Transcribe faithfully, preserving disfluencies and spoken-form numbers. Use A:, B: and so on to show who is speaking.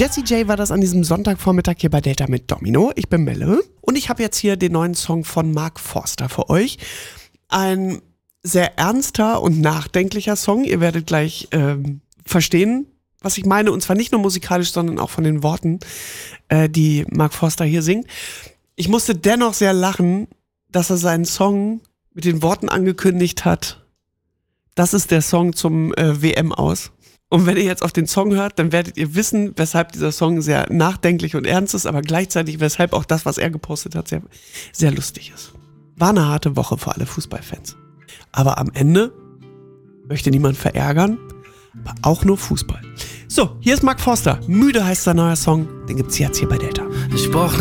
A: Jessie J war das an diesem Sonntagvormittag hier bei Delta mit Domino. Ich bin Melle und ich habe jetzt hier den neuen Song von Mark Forster für euch. Ein sehr ernster und nachdenklicher Song. Ihr werdet gleich ähm, verstehen, was ich meine. Und zwar nicht nur musikalisch, sondern auch von den Worten, äh, die Mark Forster hier singt. Ich musste dennoch sehr lachen, dass er seinen Song mit den Worten angekündigt hat: Das ist der Song zum äh, W M-Aus. Und wenn ihr jetzt auf den Song hört, dann werdet ihr wissen, weshalb dieser Song sehr nachdenklich und ernst ist, aber gleichzeitig weshalb auch das, was er gepostet hat, sehr, sehr lustig ist. War eine harte Woche für alle Fußballfans. Aber am Ende möchte niemand verärgern, aber auch nur Fußball. So, hier ist Mark Forster. Müde heißt sein neuer Song. Den gibt's jetzt hier bei Delta.
B: Ich brauch